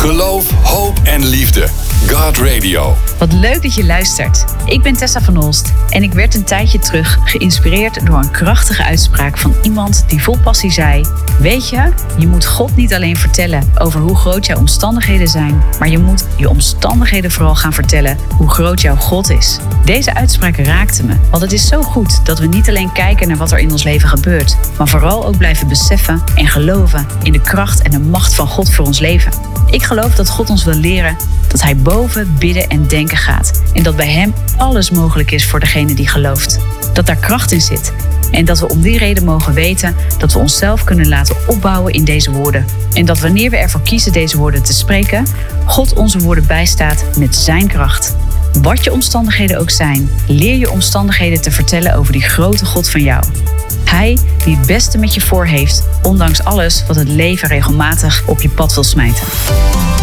Geloof, hoop en liefde. God Radio. Wat leuk dat je luistert. Ik ben Tessa van Olst en ik werd een tijdje terug geïnspireerd door een krachtige uitspraak van iemand die vol passie zei: weet je, je moet God niet alleen vertellen over hoe groot jouw omstandigheden zijn, maar je moet je omstandigheden vooral gaan vertellen hoe groot jouw God is. Deze uitspraak raakte me, want het is zo goed dat we niet alleen kijken naar wat er in ons leven gebeurt, maar vooral ook blijven beseffen en geloven in de kracht en de macht van God voor ons leven. Ik geloof dat God ons wil leren dat Hij boven bidden en denken gaat en dat bij Hem alles mogelijk is voor degene die gelooft. Dat daar kracht in zit en dat we om die reden mogen weten dat we onszelf kunnen laten opbouwen in deze woorden. En dat wanneer we ervoor kiezen deze woorden te spreken, God onze woorden bijstaat met Zijn kracht. Wat je omstandigheden ook zijn, leer je omstandigheden te vertellen over die grote God van jou. Hij die het beste met je voor heeft, ondanks alles wat het leven regelmatig op je pad wil smijten.